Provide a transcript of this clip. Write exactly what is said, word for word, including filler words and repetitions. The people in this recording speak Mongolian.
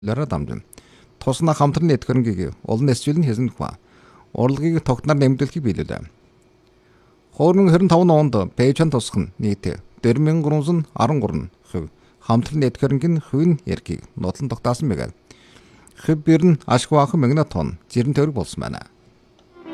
лара дамжин. Тусна хамтран этгэрнгийг олон эсвэл нь хэзэн хва. Урлагийг тогтноор нэмэгдүүлэхийг биелүүлээ. Хоорон хорин таван онд пэйжан тусах нь нийт дөрвөн мянган гурван арван гурван хувь хамтран этгэрнгийн хувийн яргийг нотлон тогтаасан байгаа. Хэв бэр нь ашгүй ах мэгнэ тон жирэн тойрог болсон байна.